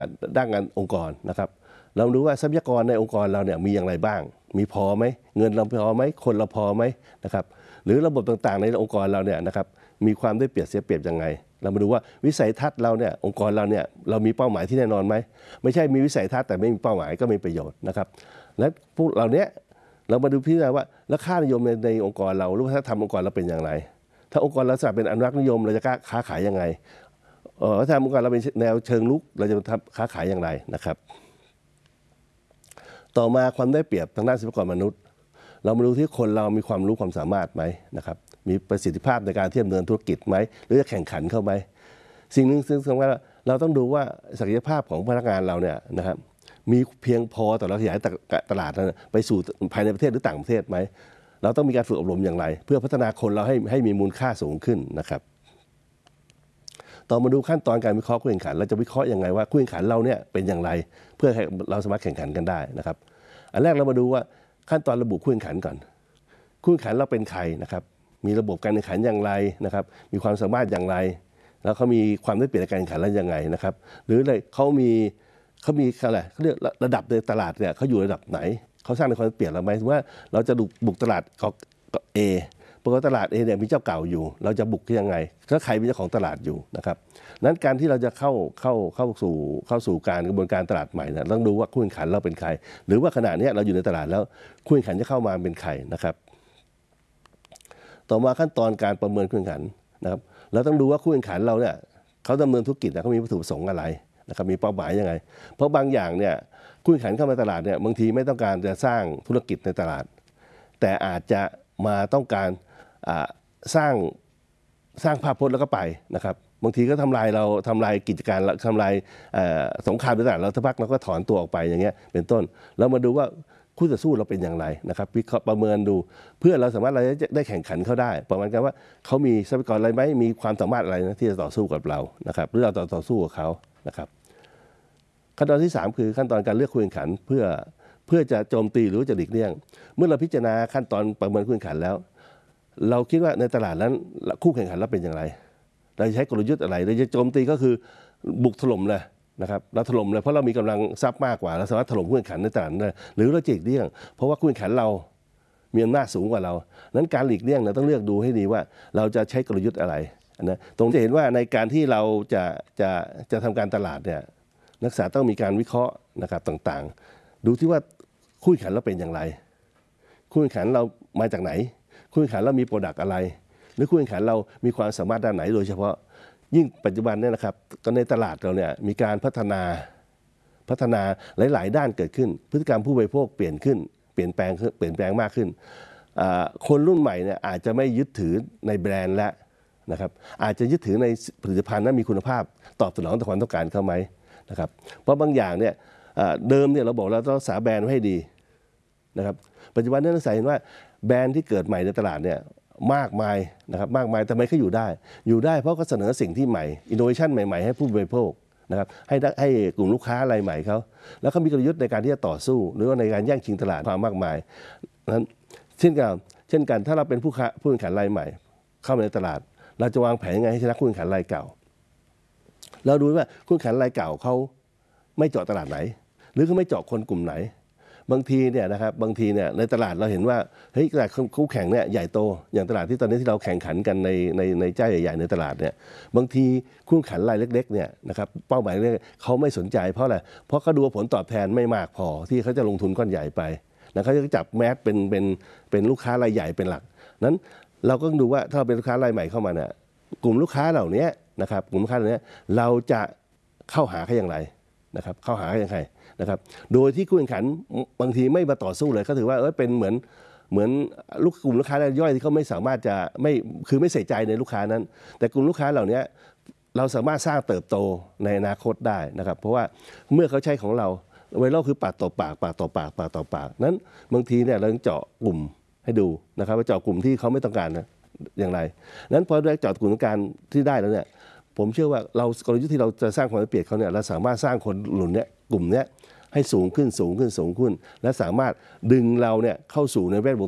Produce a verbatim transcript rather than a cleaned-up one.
ด้านงานองค์กรนะครับเราดูว่าทรัพยากรในองค์กรเราเนี่ยมีอย่างไรบ้างมีพอไหมเงินเราพอไหมคนเราพอไหมนะครับหรือระบบต่างๆในองค์กรเราเนี่ยนะครับมีความได้เปรียบเสียเปรียบยังไงเรามาดูว่าวิสัยทัศน์เราเนี่ยองค์กรเราเนี่ยเรามีเป้าหมายที่แน่นอนไหมไม่ใช่มีวิสัยทัศน์แต่ไม่มีเป้าหมายก็ไม่มีประโยชน์นะครับและพวกเราเนี้ยเรามาดูพิจารณาว่าแล้วค่านิยมในในองค์กรเราหรือว่าถ้าทำองค์กรเราเป็นอย่างไรถ้าองค์กรเราสนับเป็นอนุรักษ์นิยมเราจะกล้าค้าขายยังไงเออถ้าองค์กรเราเป็นแนวเชิงลุกเราจะทำค้าขายอย่างไรนะครับต่อมาความได้เปรียบทางด้านทรัพยากรมนุษย์เรามาดูที่คนเรามีความรู้ความสามารถไหมนะครับมีประสิทธิภาพในการที่จะดำเนินธุรกิจไหมหรือจะแข่งขันเข้าไหมสิ่งหนึ่งซึ่งสำคัญเราต้องดูว่าศักยภาพของพนักงานเราเนี่ยนะครับมีเพียงพอต่อเราขยายตลาดไปสู่ภายในประเทศหรือต่างประเทศไหมเราต้องมีการฝึกอบรมอย่างไรเพื่อพัฒนาคนเราให้ให้มีมูลค่าสูงขึ้นนะครับต่อมาดูขั้นตอนการวิเคราะห์คู่แข่งขันเราจะวิเคราะห์ยังไงว่าคู่แข่งขันเราเนี่ยเป็นอย่างไรเพื่อให้เราสามารถแข่งขันกันได้นะครับอันแรกเรามาดูว่าขั้นตอนระบุคู่แข่งขันก่อนคู่แข่งขันเราเป็นใครนะครับมีระบบการแข่งขันอย่างไรนะครับมีความสามารถอย่างไรแล้วเขามีความได้เปรียบในการแข่งขันแล้วยังไงนะครับหรือเลยเขามีเขามีอะไรเขาเรียกระดับในตลาดเนี่ยเขาอยู่ระดับไหนเขาสร้างในความเปรียบเราไหมว่าเราจะบุกตลาดของ A ปกติตลาด A เนี่ยมีเจ้าเก่าอยู่เราจะบุกยังไงถ้าใครเป็นเจ้าของตลาดอยู่นะครับนั้นการที่เราจะเข้าเข้าเข้าสู่เข้าสู่การกระบวนการตลาดใหม่เนี่ยต้องดูว่าคู่แข่งขันเราเป็นใครหรือว่าขณะนี้เราอยู่ในตลาดแล้วคู่แข่งขันจะเข้ามาเป็นใครนะครับต่อมาขั้นตอนการประเมินคู่แข่งขันนะครับเราต้องดูว่าคู่แข่งขันเราเนี่ยเขาดำเนินธุรกิจเขามีวัตถุประสงค์อะไรนะครับมีเป้าหมายยังไงเพราะบางอย่างเนี่ยคู่แข่งขันเข้ามาตลาดเนี่ยบางทีไม่ต้องการจะสร้างธุรกิจในตลาดแต่อาจจะมาต้องการสร้างสร้างภาพพจน์แล้วก็ไปนะครับบางทีก็ทำลายเราทำลายกิจการทำลายสงครามในตลาดเราสักพักเราก็ถอนตัวออกไปอย่างเงี้ยเป็นต้นเรามาดูว่าคู่ต่อสู้เราเป็นอย่างไรนะครับวิเคราะห์ประเมินดูเพื่อเราสามารถเราจะได้แข่งขันเขาได้ประมาณกันว่าเขามีทรัพยากรอะไรไหมมีความสามารถอะไรนะที่จะต่อสู้กับเรานะครับหรือเราต่อต่อสู้กับเขานะครับขั้นตอนที่สามคือขั้นตอนการเลือกคู่แข่งขันเพื่อเพื่อจะโจมตีหรือจะหลีกเลี่ยงเมื่อเราพิจารณาขั้นตอนประเมินคู่แข่งขันแล้วเราคิดว่าในตลาดนั้นคู่แข่งขันเราเป็นอย่างไรเราจะใช้กลยุทธ์อะไรเราจะโจมตีก็คือบุกถล่มเลยนะครับเราถล่มเลยเพราะเรามีกำลังทรัพย์มากกว่าเราสามารถถล่มคู่แข่งขันในตลาดได้หรือเราจะหลีกเลี่ยงเพราะว่าคู่แข่งขันเรามีอำนาจสูงกว่าเรานั้นการหลีกเลี่ยงเราต้องเลือกดูให้ดีว่าเราจะใช้กลยุทธ์อะไรนะตรงจะเห็นว่าในการที่เราจะจะจะทำการตลาดเนี่ยนักศึกษาต้องมีการวิเคราะห์นะครับต่างๆดูที่ว่าคู่แข่งขันเราเป็นอย่างไรคู่แข่งขันเรามาจากไหนคู่แข่งขันเรามีโปรดักต์อะไรหรือคู่แข่งขันเรามีความสามารถด้านไหนโดยเฉพาะยิ่งปัจจุบันเนี่ยนะครับตอนในตลาดเราเนี่ยมีการพัฒนาพัฒนาหลายๆด้านเกิดขึ้นพฤติกรรมผู้บริโภคเปลี่ยนขึ้นเปลี่ยนแปลงเปลี่ยนแปลงมากขึ้นคนรุ่นใหม่เนี่ยอาจจะไม่ยึดถือในแบรนด์และนะครับอาจจะยึดถือในผลิตภัณฑ์นั้นมีคุณภาพตอบสนองต่อความต้องการเขาไหมนะครับเพราะบางอย่างเนี่ยเดิมเนี่ยเราบอกเราต้องรักษาแบรนด์ไว้ให้ดีนะครับปัจจุบันนี้นักศึกษาเห็นว่าแบรนด์ที่เกิดใหม่ในตลาดเนี่ยมากมายนะครับมากมายทำไมเขาอยู่ได้อยู่ได้เพราะเขาเสนอสิ่งที่ใหม่อินโนเวชันใหม่ๆให้ผู้บริโภคนะครับให้ให้กลุ่มลูกค้ารายใหม่เขาแล้วเขามีกลยุทธ์ในการที่จะต่อสู้หรือว่าในการแย่งชิงตลาดความมากมายนั้นเช่นกันเช่นกันถ้าเราเป็นผู้ค้าผู้แข่งขันรายใหม่เข้ามาในตลาดเราจะวางแผนยังไงให้ชนะคู่แข่งขันรายเก่าเราดูว่าคู่แข่งขันรายเก่าเขาไม่เจาะตลาดไหนหรือเขาไม่เจาะคนกลุ่มไหนบางทีเนี่ยนะครับบางทีเนี่ยในตลาดเราเห็นว่าเฮ้ยตลาดคู่แข่งเนี่ยใหญ่โตอย่างตลาดที่ตอนนี้ที่เราแข่งขันกันในในในเจ้าใหญ่ๆในตลาดเนี่ยบางทีคู่แข่งรายเล็กๆเนี่ยนะครับเป้าหมายเล็กเขาไม่สนใจเพราะอะไรเพราะเขาดูผลตอบแทนไม่มากพอที่เขาจะลงทุนก้อนใหญ่ไปแล้วเขาจะจับแมสเป็นเป็นเป็นลูกค้ารายใหญ่เป็นหลักนั้นเราก็ดูว่าถ้าเราเป็นลูกค้ารายใหม่เข้ามาเนี่ยกลุ่มลูกค้าเหล่านี้นะครับกลุ่มลูกค้าเหล่านี้เราจะเข้าหาเขาอย่างไรนะครับเข้าหาอย่างไรนะครับโดยที่คู่แข่งขันบางทีไม่มาต่อสู้เลยเขาถือว่าเออเป็นเหมือนเหมือนลูกกลุ่มลูกค้ารายย่อยที่เขาไม่สามารถจะไม่คือไม่ใส่ใจในลูกค้านั้นแต่กลุ่มลูกค้าเหล่านี้เราสามารถสร้างเติบโตในอนาคตได้นะครับเพราะว่าเมื่อเขาใช้ของเราไวรัลคือปากต่อปากปากต่อปากปากต่อปากนั้นบางทีเนี่ยเราต้องเจาะกลุ่มให้ดูนะครับว่าเจาะกลุ่มที่เขาไม่ต้องการนะอย่างไรนั้นพอได้เจาะกลุ่มต้องการที่ได้แล้วเนี่ยผมเชื่อว่าเรากลยุทธ์ที่เราจะสร้างความเปรียบเขาเนี่ยเราสามารถสร้างคนหลุนเนี่ยกลุ่มเนี้ยให้สูงขึ้นสูงขึ้นสูงขึ้นและสามารถดึงเราเนี่ยเข้าสู่ในแวดวง